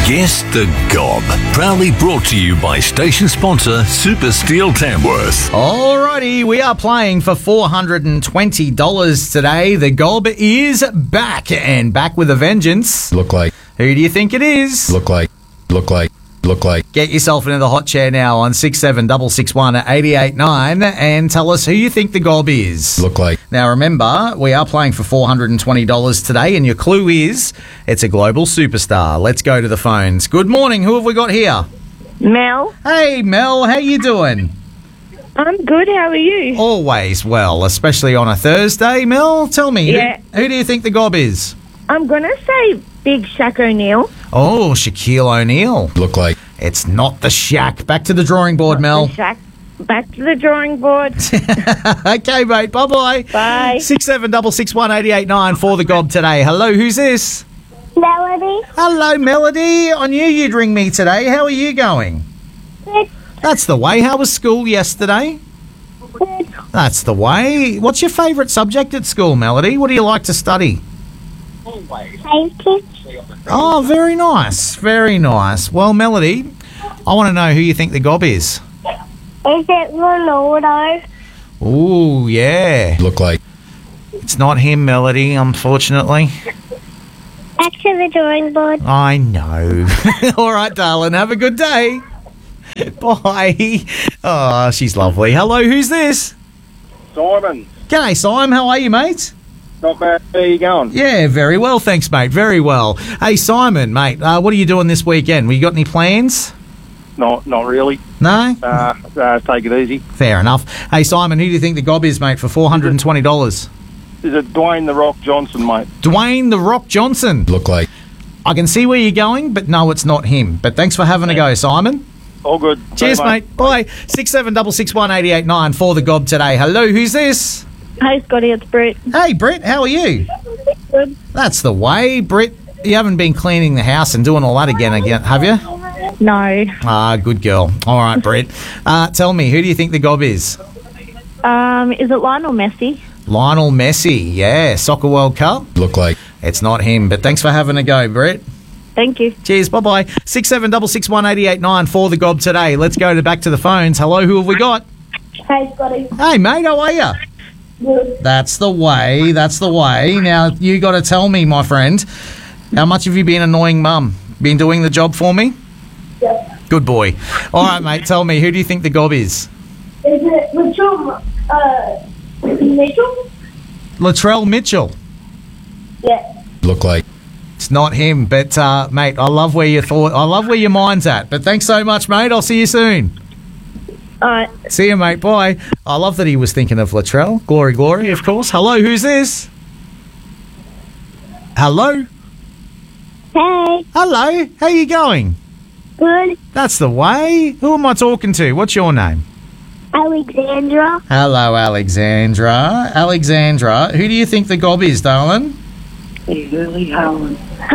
Guess the Gob. Proudly brought to you by station sponsor Super Steel Tamworth. Alrighty, we are playing for $420 today. The Gob is back, and back with a vengeance. Look like. Who do you think it is? Look like. Get yourself into the hot chair now on 676661 at 88.9 and tell us who you think the Gob is. Look like. Now remember, we are playing for $420 today, and your clue is it's a global superstar. Let's go to the phones. Good morning. Who have we got here? Mel. Hey, Mel. How you doing? I'm good. How are you? Always well, especially on a Thursday. Mel, tell me, Yeah. who do you think the Gob is? I'm going to say Big Shaq O'Neal. Oh, Shaquille O'Neal. Look like. It's not the Shaq. Back to the drawing board, Mel. Shaq. Back to the drawing board. Okay, mate. Bye-bye. Bye. 67661889 for the Gob today. Hello, who's this? Melody. Hello, Melody. I knew you'd ring me today. How are you going? Good. That's the way. How was school yesterday? Good. That's the way. What's your favourite subject at school, Melody? What do you like to study? Safety. Oh, very nice. Very nice. Well, Melody, I want to know who you think the Gob is. Is it Ronaldo? Ooh, yeah. Look like. It's not him, Melody, unfortunately. Back to the drawing board. I know. All right, darling. Have a good day. Bye. Oh, she's lovely. Hello, who's this? Simon. G'day, Simon. How are you, mate? Not bad. How you going? Yeah, very well, thanks, mate. Very well. Hey, Simon, mate, what are you doing this weekend? You got any plans? Not really. No? Take it easy. Fair enough. Hey, Simon, who do you think the Gob is, mate, for $420? Is it Dwayne The Rock Johnson, mate? Dwayne The Rock Johnson. Look like. I can see where you're going, but no, it's not him. But thanks for having a go, Simon. All good. Cheers, See you, mate. Bye. 67661889 for the Gob today. Hello, who's this? Hey, Scotty, it's Brett. Hey, Brett, how are you? Good. That's the way. Brett, you haven't been cleaning the house and doing all that again, have you? No. Ah, good girl. All right, Brett. Tell me, who do you think the Gob is? Is it Lionel Messi? Lionel Messi, yeah. Soccer World Cup? Look like. It's not him, but thanks for having a go, Brett. Thank you. Cheers, bye-bye. 67661889 for the Gob today. Let's go back to the phones. Hello, who have we got? Hey, Scotty. Hey, mate, how are you? Good. That's the way. That's the way. Now, you got to tell me, my friend, how much have you been annoying Mum? Been doing the job for me? Yeah. Good boy. All right, mate, tell me, who do you think the Gob is? Is it Mitchell? Latrell Mitchell. Yeah. Look like. It's not him, but, mate, I love where your mind's at. But thanks so much, mate. I'll see you soon. All right. See you, mate. Bye. I love that he was thinking of Latrell. Glory, glory, of course. Hello, who's this? Hello? Hey. Hello. How you going? Good. That's the way. Who am I talking to? What's your name? Alexandra. Hello, Alexandra. Alexandra, who do you think the Gob is, darling? Hurley Harlan.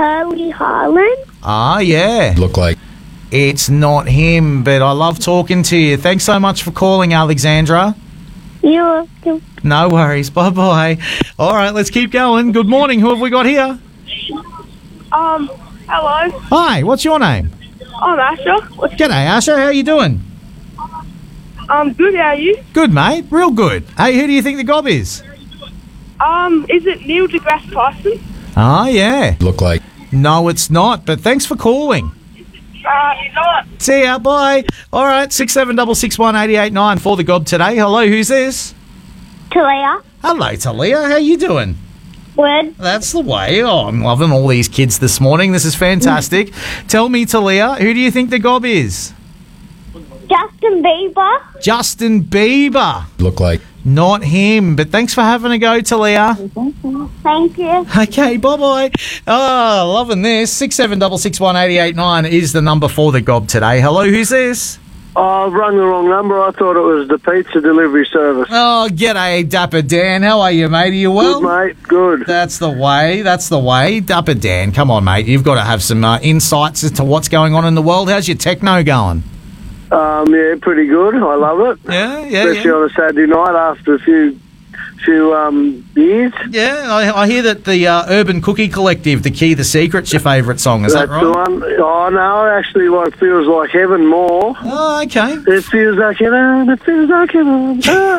Ah, yeah. Look like. It's not him, but I love talking to you. Thanks so much for calling, Alexandra. You're welcome. No worries. Bye-bye. All right, let's keep going. Good morning. Who have we got here? Hello. Hi, what's your name? I'm Asher. G'day, Asher. How you doing? Good. How are you? Good, mate. Real good. Hey, who do you think the Gob is? Is it Neil deGrasse Tyson? Ah, yeah. Look like. No, it's not, but thanks for calling. Not. See ya, bye. All right, 67661889 for the Gob today. Hello, who's this? Talia. Hello, Talia. How you doing? Good. That's the way. Oh, I'm loving all these kids this morning. This is fantastic. Tell me, Talia, who do you think the Gob is? Justin Bieber. Justin Bieber. Look like. Not him, but thanks for having a go, Talia. Thank you. Okay, bye-bye. Oh, loving this. 67661889 is the number for the Gob today. Hello, who's this? Oh, I've rung the wrong number. I thought it was the pizza delivery service. Oh, g'day, Dapper Dan. How are you, mate? Are you well? Good, mate. Good. That's the way. That's the way. Dapper Dan, come on, mate. You've got to have some insights as to what's going on in the world. How's your techno going? Yeah, pretty good. I love it. Yeah. Especially on a Saturday night after a few years. Yeah, I hear that the Urban Cookie Collective, The Key, The Secret's your favourite song. Is that That's the right? one. Oh, no, actually, what feels like heaven more. Oh, okay. It feels like heaven. It feels like heaven.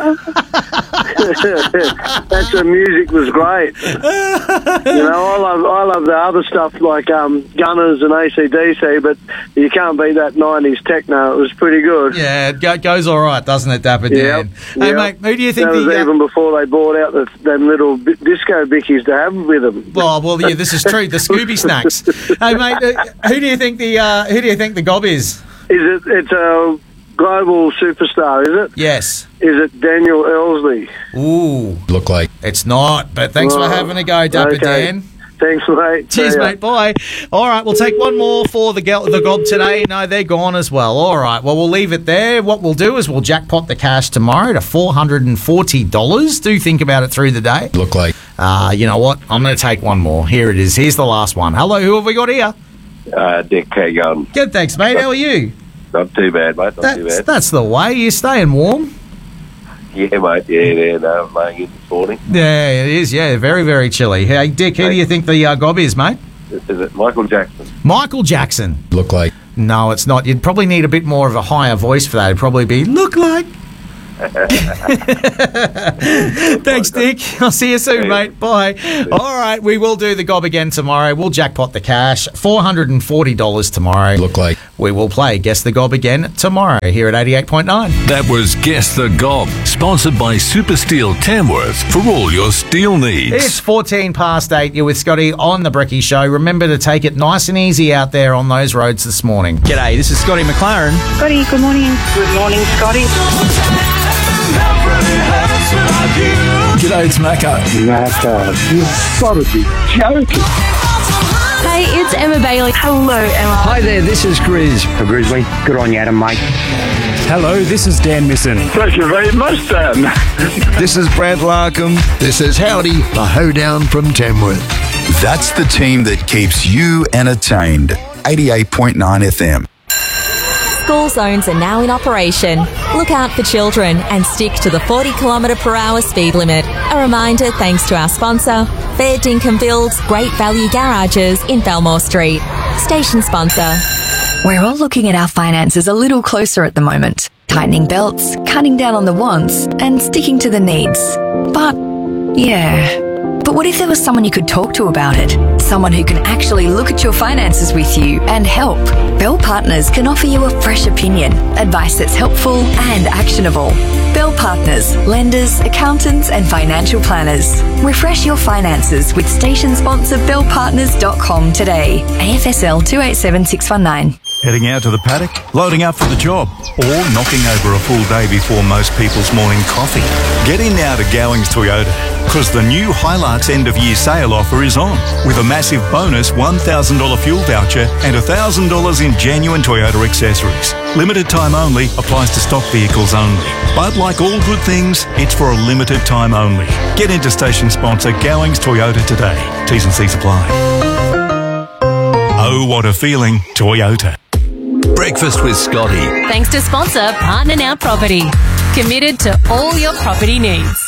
That's the music was great. I love the other stuff like Gunners and AC/DC, but you can't beat that 90s techno. It was pretty good. Yeah, it goes all right, doesn't it, Dapper Dan? Hey, mate, who do you think that was even before they brought out them little disco bickies to have with them. Well, yeah, this is true. The Scooby snacks. Hey, mate, who do you think the gob is? It's a global superstar, is it? Yes. Is it Daniel Elsley? Ooh. Look like. It's not, but thanks for having a go, Dapper Dan. Thanks, mate. Cheers, mate. Bye. All right, we'll take one more for the gob today. No, they're gone as well. All right, well, we'll leave it there. What we'll do is we'll jackpot the cash tomorrow to $440. Do think about it through the day. Look like. You know what? I'm going to take one more. Here it is. Here's the last one. Hello, who have we got here? Dick, how you going? Good, thanks, mate. How are you? Not too bad, mate. Not too bad. That's the way. You're staying warm. Yeah, mate. Yeah, no, I'm laying in this morning. Yeah, it is. Yeah, very, very chilly. Hey, Dick, who do you think the gob is, mate? Is it Michael Jackson? Michael Jackson. Look like. No, it's not. You'd probably need a bit more of a higher voice for that. It'd probably be, look like. Thanks, Dick. I'll see you soon, mate. Bye. All right, we will do the gob again tomorrow. We'll jackpot the cash. $440 tomorrow. Look like. We will play Guess the Gob again tomorrow here at 88.9. That was Guess the Gob, sponsored by Super Steel Tamworth for all your steel needs. It's 14 past 8. You're with Scotty on The Brekkie Show. Remember to take it nice and easy out there on those roads this morning. G'day, this is Scotty McLaren. Scotty, good morning. Good morning, Scotty. G'day, it's Macca. You've got to be joking. Hey, it's Emma Bailey. Hello, Emma. Hi there, this is Grizz. Grizzly, good on you, Adam, mate. Hello, this is Dan Misson. Thank you very much, Dan. This is Brad Larkham. This is Howdy, the hoedown from Tamworth. That's the team that keeps you entertained. 88.9 FM. School zones are now in operation. Look out for children and stick to the 40km/h speed limit. A reminder thanks to our sponsor, Fair Dinkum Builds Great Value Garages in Belmore Street. Station sponsor. We're all looking at our finances a little closer at the moment. Tightening belts, cutting down on the wants, and sticking to the needs. But what if there was someone you could talk to about it? Someone who can actually look at your finances with you and help. Bell Partners can offer you a fresh opinion, advice that's helpful and actionable. Bell Partners, lenders, accountants and financial planners. Refresh your finances with station sponsor bellpartners.com today. AFSL 287619. Heading out to the paddock, loading up for the job, or knocking over a full day before most people's morning coffee. Get in now to Gowings Toyota, because the new Hilux end-of-year sale offer is on, with a massive bonus $1,000 fuel voucher and $1,000 in genuine Toyota accessories. Limited time only, applies to stock vehicles only. But like all good things, it's for a limited time only. Get into station sponsor Gowings Toyota today. T's and C's apply. Oh, what a feeling, Toyota. Breakfast with Scotty. Thanks to sponsor Partner Now Property. Committed to all your property needs.